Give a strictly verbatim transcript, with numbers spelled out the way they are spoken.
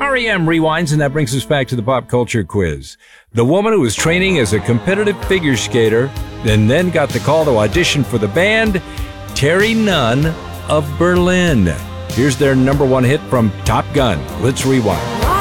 R E M rewinds, and that brings us back to the pop culture quiz. The woman who was training as a competitive figure skater and then got the call to audition for the band, Terry Nunn of Berlin. Here's their number one hit from Top Gun. Let's rewind.